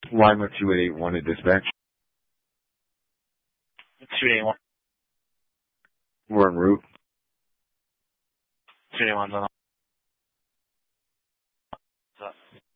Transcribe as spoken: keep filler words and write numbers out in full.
Lima two eight eight one to dispatch. two eight one. We're en route. two eight one's on. What's up?